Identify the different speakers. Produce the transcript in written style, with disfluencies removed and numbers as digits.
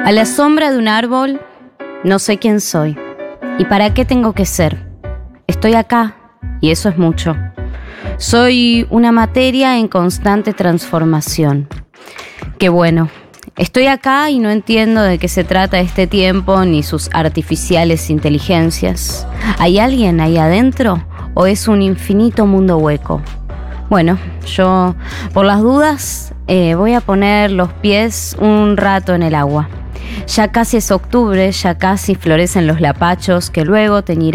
Speaker 1: A la sombra de un árbol, no sé quién soy y para qué tengo que ser. Estoy acá y eso es mucho. Soy una materia en constante transformación. Qué bueno. Estoy acá y no entiendo de qué se trata este tiempo ni sus artificiales inteligencias. ¿Hay alguien ahí adentro o es un infinito mundo hueco? Bueno, yo por las dudas voy a poner los pies un rato en el agua. Ya casi es octubre, ya casi florecen los lapachos que luego teñiré